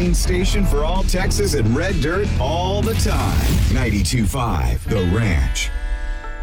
main station for all Texas and red dirt all the time. 92.5 The Ranch.